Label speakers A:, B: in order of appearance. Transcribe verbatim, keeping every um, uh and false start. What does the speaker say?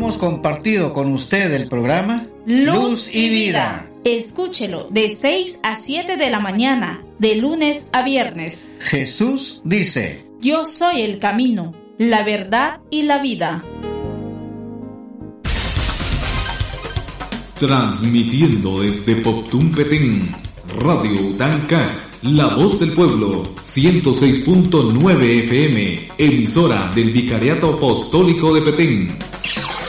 A: hemos compartido con usted el programa
B: Luz, Luz y Vida. Escúchelo de seis a siete de la mañana, de lunes a viernes.
A: Jesús dice:
B: Yo soy el camino, la verdad y la vida.
C: Transmitiendo desde Poptún Petén, Radio Utanca, La Voz del Pueblo, ciento seis punto nueve F M, emisora del Vicariato Apostólico de Petén.